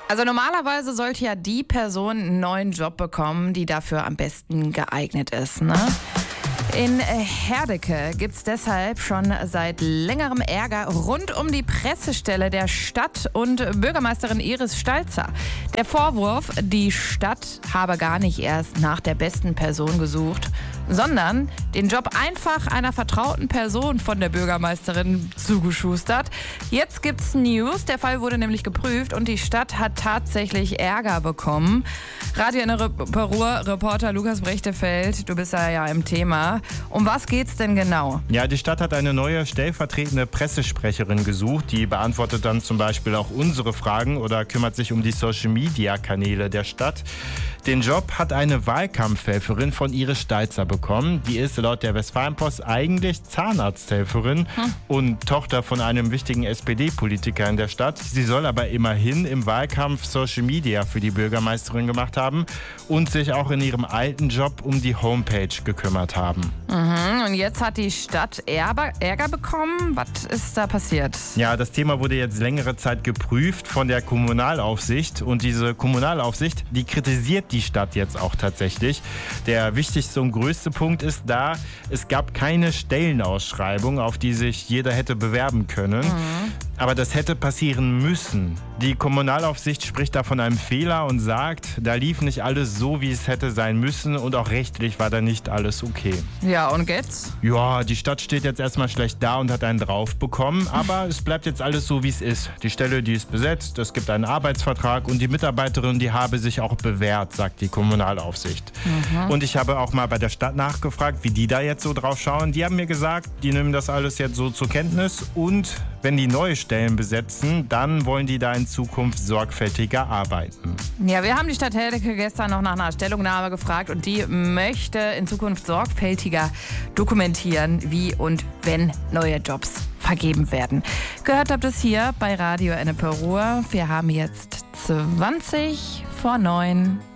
Also normalerweise sollte ja die Person einen neuen Job bekommen, die dafür am besten geeignet ist, ne? In Herdecke gibt es deshalb schon seit längerem Ärger rund um die Pressestelle der Stadt und Bürgermeisterin Iris Stalzer. Der Vorwurf, die Stadt habe gar nicht erst nach der besten Person gesucht, sondern den Job einfach einer vertrauten Person von der Bürgermeisterin zugeschustert. Jetzt gibt's News. Der Fall wurde nämlich geprüft und die Stadt hat tatsächlich Ärger bekommen. Radio NRW-Reporter Lukas Brechtefeld, du bist ja im Thema. Um was geht's denn genau? Ja, die Stadt hat eine neue stellvertretende Pressesprecherin gesucht. Die beantwortet dann zum Beispiel auch unsere Fragen oder kümmert sich um die Social-Media-Kanäle der Stadt. Den Job hat eine Wahlkampfhelferin von Iris Stalzer bekommen. Die ist laut der Westfalenpost eigentlich Zahnarzthelferin und Tochter von einem wichtigen SPD-Politiker in der Stadt. Sie soll aber immerhin im Wahlkampf Social Media für die Bürgermeisterin gemacht haben und sich auch in ihrem alten Job um die Homepage gekümmert haben. Und jetzt hat die Stadt Ärger bekommen. Was ist da passiert? Ja, das Thema wurde jetzt längere Zeit geprüft von der Kommunalaufsicht. Und diese Kommunalaufsicht, die kritisiert die Stadt jetzt auch tatsächlich. Der wichtigste und größte Punkt ist da, es gab keine Stellenausschreibung, auf die sich jeder hätte bewerben können. Aber das hätte passieren müssen. Die Kommunalaufsicht spricht da von einem Fehler und sagt, da lief nicht alles so, wie es hätte sein müssen und auch rechtlich war da nicht alles okay. Ja, und geht's? Ja, die Stadt steht jetzt erstmal schlecht da und hat einen drauf bekommen, aber es bleibt jetzt alles so, wie es ist. Die Stelle, die ist besetzt, es gibt einen Arbeitsvertrag und die Mitarbeiterin, die habe sich auch bewährt, sagt die Kommunalaufsicht. Und ich habe auch mal bei der Stadt nachgefragt, wie die da jetzt so drauf schauen. Die haben mir gesagt, die nehmen das alles jetzt so zur Kenntnis und wenn die neue Stellen besetzen, dann wollen die da in Zukunft sorgfältiger arbeiten. Ja, wir haben die Stadt Herdecke gestern noch nach einer Stellungnahme gefragt und die möchte in Zukunft sorgfältiger dokumentieren, wie und wenn neue Jobs vergeben werden. Gehört habt ihr es hier bei Radio NRW. Wir haben jetzt 20 vor 9.